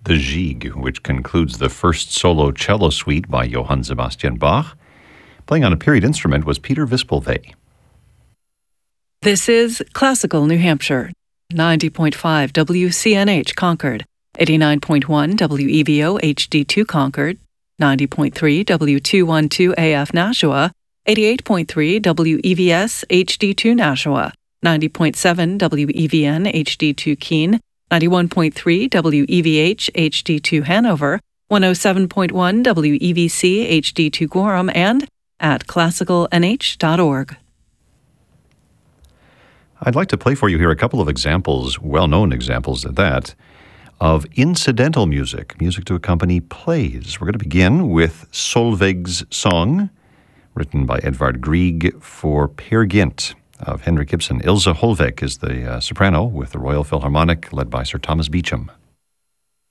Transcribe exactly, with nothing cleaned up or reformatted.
the Gigue, which concludes the first solo cello suite by Johann Sebastian Bach. Playing on a period instrument was Peter Vispilvey. This is Classical New Hampshire, ninety point five W C N H Concord, eighty-nine point one W E V O H D two Concord, ninety point three W two twelve A F Nashua, eighty-eight point three W E V S H D two Nashua, ninety point seven W E V N H D two Keene, ninety-one point three W E V H H D two Hanover, one oh seven point one W E V C H D two Gorham, and at classical n h dot org. I'd like to play for you here a couple of examples, well-known examples at that, of incidental music, music to accompany plays. We're going to begin with Solveig's Song, written by Edvard Grieg for Peer Gynt of Henrik Ibsen. Ilse Holvek is the uh, soprano with the Royal Philharmonic, led by Sir Thomas Beecham.